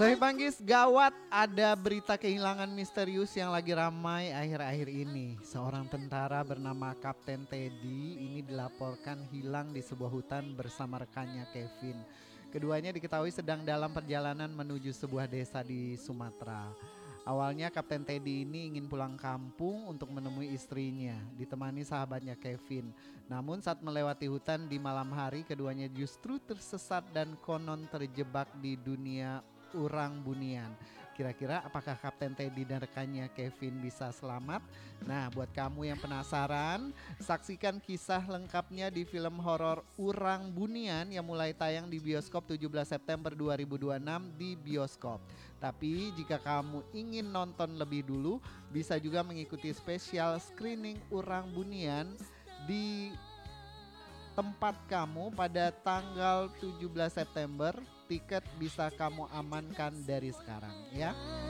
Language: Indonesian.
Sohib Manggis, gawat, ada berita kehilangan misterius yang lagi ramai akhir-akhir ini. Seorang tentara bernama Kapten Teddy ini dilaporkan hilang di sebuah hutan bersama rekannya Kevin. Keduanya diketahui sedang dalam perjalanan menuju sebuah desa di Sumatera. Awalnya Kapten Teddy ini ingin pulang kampung untuk menemui istrinya, ditemani sahabatnya Kevin. Namun saat melewati hutan di malam hari, keduanya justru tersesat dan konon terjebak di dunia urang bunian. Kira-kira apakah Kapten Teddy dan rekannya Kevin bisa selamat? Nah, buat kamu yang penasaran, saksikan kisah lengkapnya di film horor Urang Bunian yang mulai tayang di bioskop 17 September 2026 di bioskop. Tapi jika kamu ingin nonton lebih dulu, bisa juga mengikuti spesial screening Urang Bunian di tempat kamu pada tanggal 17 September. Tiket bisa kamu amankan dari sekarang ya.